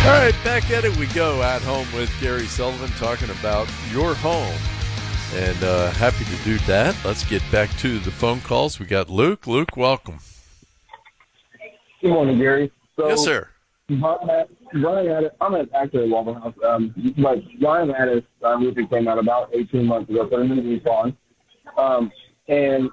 All right, back at it we go. At Home with Gary Sullivan, talking about your home. And happy to do that. Let's get back to the phone calls. We got Luke. Luke, welcome. Good morning, Gary. So, Yes, sir. Ryan had it. I'm actually at Waffle House, but Ryan had his roofing came out about 18 months ago, so it needs to be on. And